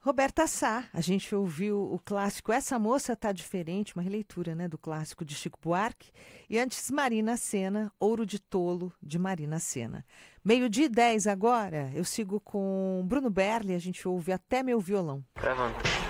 Roberta Sá, a gente ouviu o clássico Essa Moça Tá Diferente, uma releitura, né, do clássico de Chico Buarque. E antes, Marina Sena, Ouro de Tolo, de Marina Sena. 12:10 agora, eu sigo com Bruno Berli, a gente ouve Até Meu Violão. Gravando.